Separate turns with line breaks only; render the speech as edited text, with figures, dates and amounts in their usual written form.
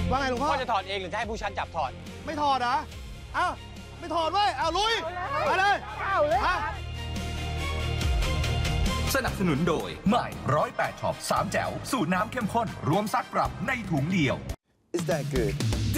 ว่าไงหลวงพ่อ
จะถอดเองหรือจะให้ผู้ชันจับถอด
ไม่ถอดเหรออ้าวไม่ถอดเว้ยเอาลุยไปเลยเอาเลย
สนับสนุนโดยใหม่108ช็อป3แจ๋วสูตรน้ำเข้มข้นรวมซักปรับในถุงเดียว
Is that good?